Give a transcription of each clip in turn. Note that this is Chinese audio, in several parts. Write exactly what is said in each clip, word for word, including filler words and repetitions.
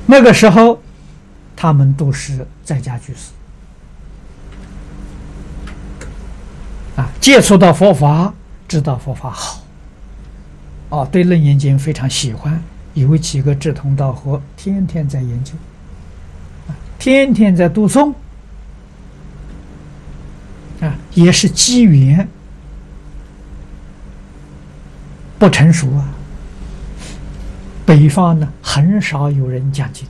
那个时候，他们都是在家居士啊，接触到佛法，知道佛法好，哦，对《楞严经》非常喜欢，有几个志同道合，天天在研究，啊，天天在读诵，啊，也是机缘不成熟啊。北方呢，很少有人讲经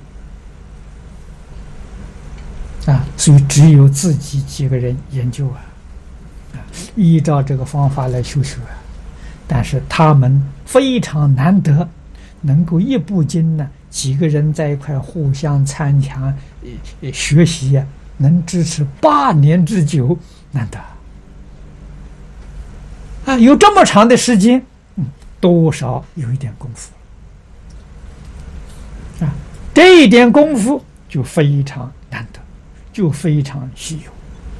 啊，所以只有自己几个人研究啊，啊，依照这个方法来修学啊。但是他们非常难得，能够一部经呢，几个人在一块互相参详学习啊，能支持八年之久，难得啊！有这么长的时间，嗯，多少有一点功夫。啊，这一点功夫就非常难得，就非常稀有，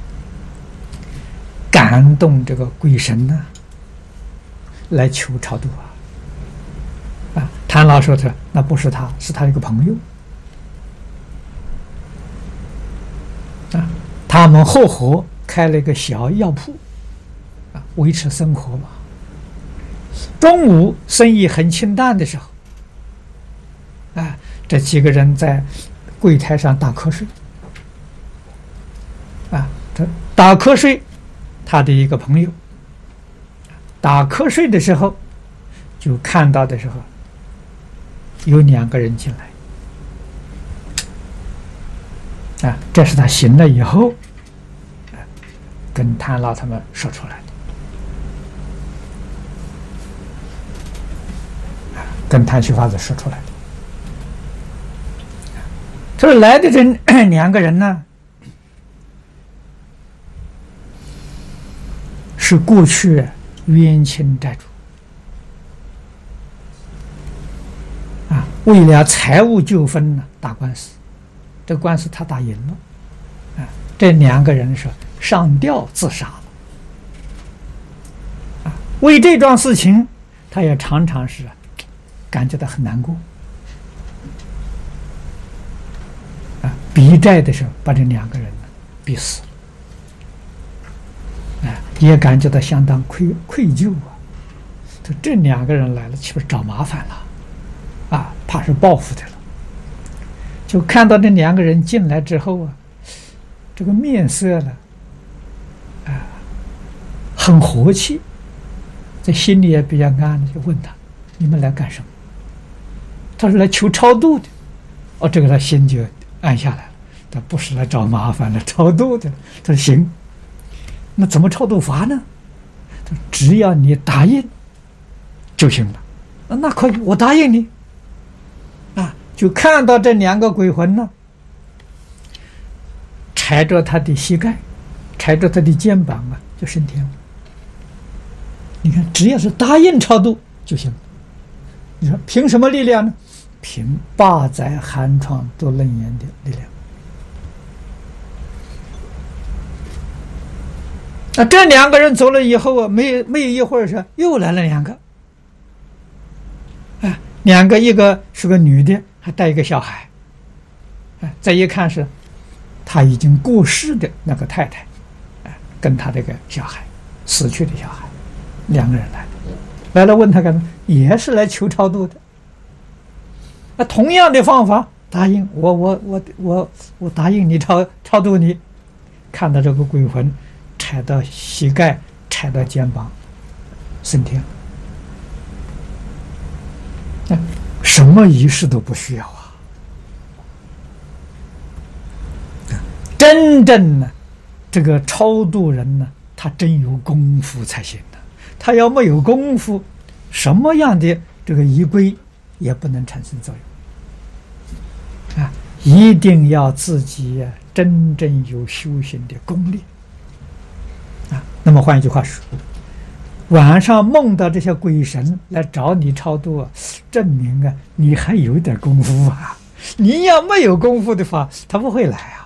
感动这个鬼神呢、啊，来求超度啊！啊，谭老说的那不是他，是他一个朋友啊，他们合伙开了一个小药铺啊，维持生活嘛。中午生意很清淡的时候，啊。这几个人在柜台上打瞌睡，啊，这打瞌睡，他的一个朋友打瞌睡的时候，就看到的时候，有两个人进来，啊，这是他醒了以后，啊，跟谭老他们说出来的，啊，跟谭旭发子说出来的。这来的这两个人呢，是过去冤亲债主啊，为了财务纠纷呢打官司，这官司他打赢了啊，这两个人是上吊自杀了啊，为这桩事情，他也常常是感觉到很难过。逼债的时候，把这两个人呢逼死了，哎，也感觉到相当愧愧疚啊。这这两个人来了，岂不是找麻烦了？啊，怕是报复的了。就看到这两个人进来之后啊，这个面色呢，啊，很和气，在心里也比较安，就问他：“你们来干什么？”他说：“来求超度的。”哦，这个他心就按下来了，他不是来找麻烦，来超度的。他说行，那怎么超度法呢？他说只要你答应就行了。啊，那可以，我答应你。啊，就看到这两个鬼魂呢，踩着他的膝盖，踩着他的肩膀啊，就升天了。你看，只要是答应超度就行了。你说凭什么力量呢？凭八载寒窗读楞严的力量。啊，这两个人走了以后啊，没没有一会儿是又来了两个，啊，两个一个是个女的，还带一个小孩，啊，再一看是他已经过世的那个太太，啊，跟他这个小孩死去的小孩，两个人来了，来了问他干嘛？也是来求超度的。啊，同样的方法，答应我，我我我我答应你超超度你。看到这个鬼魂踩到膝盖，踩到肩膀，升天。啊，什么仪式都不需要啊！真正呢，这个超度人呢，他真有功夫才行的。他要没有功夫，什么样的这个仪规也不能产生作用啊！一定要自己、啊、真正有修行的功力啊。那么换一句话说，晚上梦到这些鬼神来找你超度啊，证明啊你还有点功夫啊。你要没有功夫的话，他不会来啊。